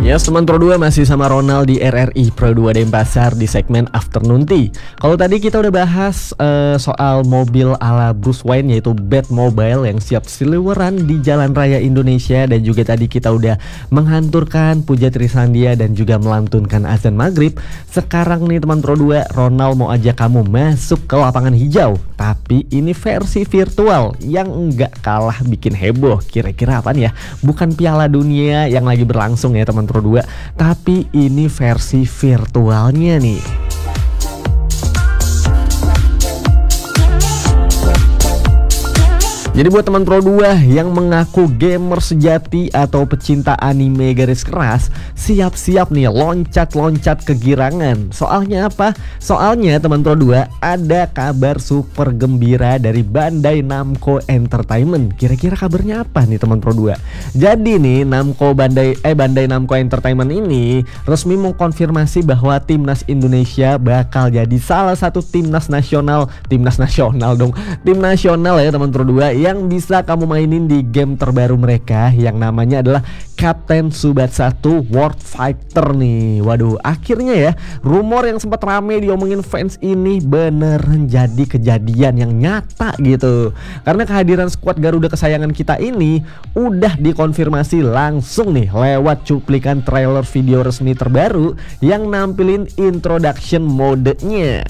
Yes, teman Pro 2 masih sama Ronald di RRI Pro 2 Denpasar di segmen Afternoon Tea. Kalau tadi kita udah bahas soal mobil ala Bruce Wayne, yaitu Batmobile yang siap seliweran di jalan raya Indonesia. Dan juga tadi kita udah menghanturkan puja Trisandia dan juga melantunkan azan maghrib. Sekarang nih teman Pro 2, Ronald mau ajak kamu masuk ke lapangan hijau. Tapi ini versi virtual yang enggak kalah bikin heboh. Kira-kira apa nih ya? Bukan Piala Dunia yang lagi berlangsung ya teman Pro 2, tapi ini versi virtualnya nih. Jadi buat teman Pro 2 yang mengaku gamer sejati atau pecinta anime garis keras, siap-siap nih loncat-loncat kegirangan. Soalnya apa? Soalnya teman Pro 2 ada kabar super gembira dari Bandai Namco Entertainment. Kira-kira kabarnya apa nih teman Pro 2? Jadi nih Bandai Namco Entertainment ini resmi mengkonfirmasi bahwa timnas Indonesia bakal jadi salah satu tim nasional ya teman Pro 2 yang bisa kamu mainin di game terbaru mereka yang namanya adalah Captain Tsubasa 2 World Fighter nih. Waduh, akhirnya ya rumor yang sempat rame diomongin fans ini beneran jadi kejadian yang nyata gitu. Karena kehadiran skuad Garuda kesayangan kita ini udah dikonfirmasi langsung nih lewat cuplikan trailer video resmi terbaru yang nampilin introduction modenya.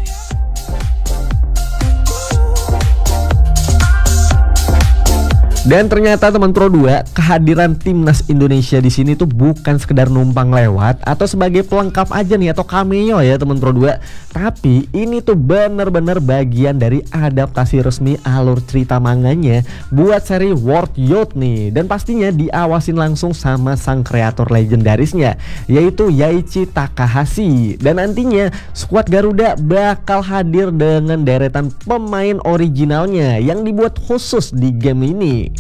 Dan ternyata teman Pro 2, kehadiran timnas Indonesia di sini tuh bukan sekedar numpang lewat atau sebagai pelengkap aja nih atau cameo ya teman Pro 2, tapi ini tuh bener-bener bagian dari adaptasi resmi alur cerita manganya buat seri World Youth nih. Dan pastinya diawasin langsung sama sang kreator legendarisnya, yaitu Yaichi Takahashi. Dan nantinya skuad Garuda bakal hadir dengan deretan pemain originalnya yang dibuat khusus di game ini.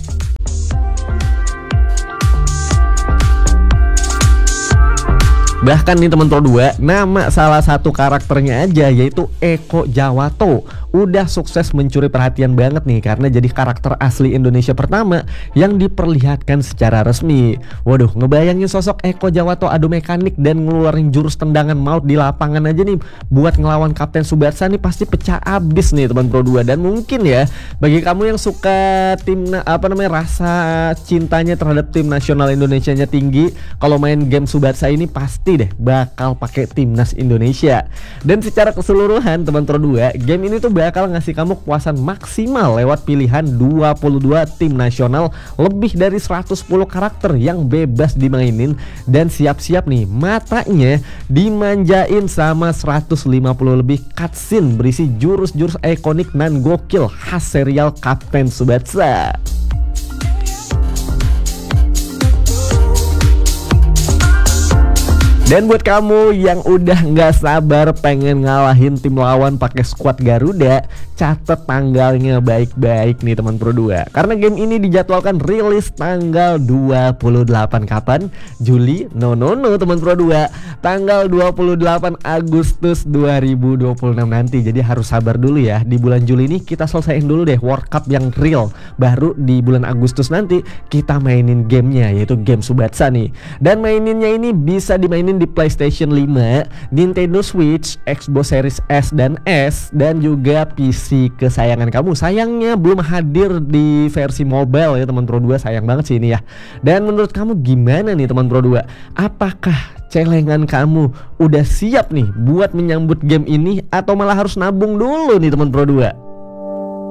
Bahkan nih teman Pro 2, nama salah satu karakternya aja yaitu Eko Jawato udah sukses mencuri perhatian banget nih karena jadi karakter asli Indonesia pertama yang diperlihatkan secara resmi. Waduh, ngebayangin sosok Eko Jawato adu mekanik dan ngeluarin jurus tendangan maut di lapangan aja nih buat ngelawan Kapten Tsubasa nih pasti pecah abis nih teman Pro 2. Dan mungkin ya bagi kamu yang suka rasa cintanya terhadap tim nasional Indonesianya tinggi, kalau main game Tsubasa ini pasti deh bakal pakai timnas Indonesia. Dan secara keseluruhan teman Pro 2, game ini tuh bakal ngasih kamu kepuasan maksimal lewat pilihan 22 tim nasional, lebih dari 110 karakter yang bebas dimainin, dan siap-siap nih matanya dimanjain sama 150 lebih cutscene berisi jurus-jurus ikonik dan gokil khas serial Kapten Tsubasa. Dan buat kamu yang udah nggak sabar pengen ngalahin tim lawan pakai skuad Garuda, catet tanggalnya baik-baik nih teman Pro 2. Karena game ini dijadwalkan rilis tanggal 28 kapan? Juli? No teman Pro 2. Tanggal 28 Agustus 2026 nanti. Jadi harus sabar dulu ya. Di bulan Juli ini kita selesaiin dulu deh World Cup yang real. Baru di bulan Agustus nanti kita mainin gamenya, yaitu game Tsubasa nih. Dan maininnya ini bisa dimainin di PlayStation 5, Nintendo Switch, Xbox Series S dan S, dan juga PC kesayangan kamu. Sayangnya belum hadir di versi mobile ya teman Pro 2, sayang banget sih ini ya. Dan menurut kamu gimana nih teman Pro 2? Apakah celengan kamu udah siap nih buat menyambut game ini atau malah harus nabung dulu nih teman Pro 2?